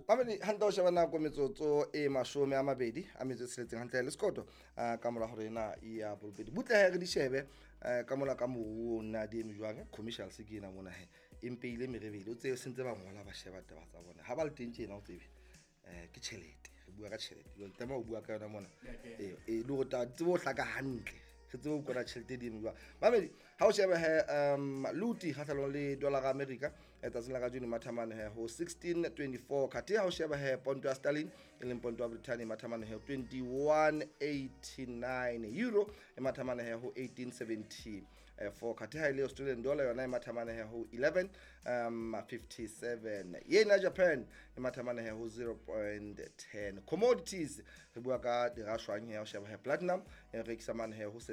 Mamedi hanta o sheba nako metsotso e 20 a metso e tsheletseng hantle le sekoto ka mora hore na ya bolbedi butle re di shebe ka mola ka mo na di emjwang commercial se ke na mona he impeile merebele o tse sentse ba ngola ba sheba taba tsa bona ha ba le teng tjena o tsebe ke tšhelete re bua ka tšhelete o tema o bua ka yona mona le go ta tsebo hlaka hantle re tsebo go tšhelete di emjwang Mamedi ha o sheba he luti khathalong le dollar ga America tsatsing la ka june mathamane he ho 16.24 khathi ha o sheba he ponto ya sterling e leng ponto ya Britain mathamane he 21.89 euro e mathamane he ho 18.70 for khathi ha ile Australian dollar yona e mathamane he ho 11.57 yena Japan e mathamane he ho 0.10 commodities re bua ka dirashwang he ha o sheba he platinum e rekisa man he ho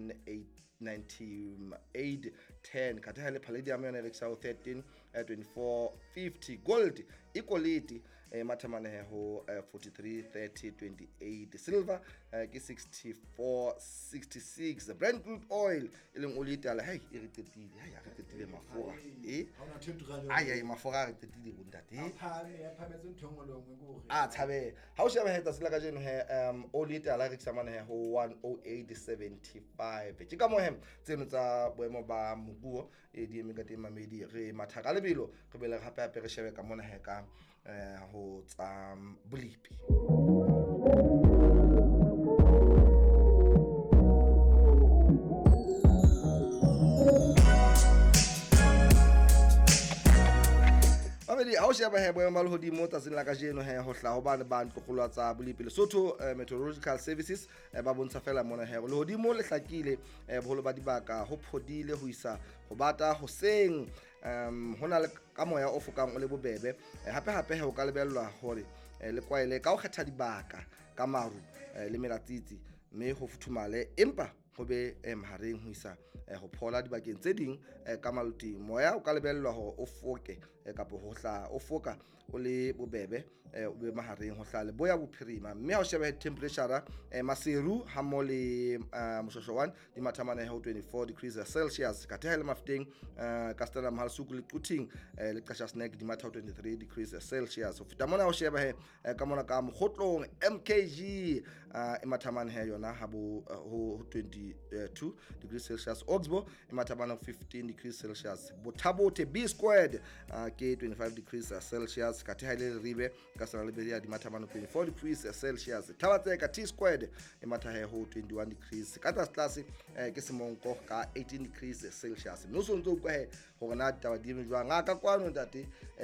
17.98 khathi ha le palladium yona e rekisa ho 13.2450 gold equality mathamane he ho 43.30.28 silver ke 64.66 Brent crude oil e leng oli tala hey e re tetile hey a re tetile mafura ai mafura re tetile bondate phametse nthongo longwe go tshabe ha o sheba heta sela ka jeno he oli tala re tsamana he ho 108.75 ke ka mo hem tseno tsa boemo ba mobuo e di eme ka teng Mamedi re mathaka lebelo re bele gape hape re shebe ka mona he ka ho tsa bolipi Mamedi ha o sheba he boemo le hodimo tsatsing la ka jeno he ho hla ho bana ba ntlogolwa tsa bolipi Lesotho Meteorological Services ba bontsha fela mona he le hodimo le hlakile boholo ba dibaka ho phodile ho isa ho bata hoseng hona le ka moya o fokang o le bobebe hape he o ka lebellwa hore le kwaele ka o kgetha dibaka ka maru le melatsitsi mme ho futhumale empa ho be mahareng ho isa ho phola dibakeng tse ding ka maluti moya o ka lebellwa hore o foke kapo ho hla o foka o le bobebe o be mahareng ho hla le boya bophirima mme ha o sheba temperature maseru ha mo le moshosho 1 di mathamane ho 24 degrees Celsius ka thele mafteng ka stela mahalsuku le quting le qasha snack di matha 23 degrees Celsius ho feta mona ho sheba he ka mona ka mokgotlong MKG e mathamane he yona ha bo ho 22 degrees Celsius Oxbow e mathamane 15 degrees Celsius Bothabote B squared ke 25 degrees Celsius ka thele ribe ka sala liberia di mathamane 24 degrees Celsius Tabatseka T squared e matha he ho 21 degrees ka tlase ke semonko ka 18 degrees Celsius no so ntse o kwa he hore na taba di jwang ka kwano ntate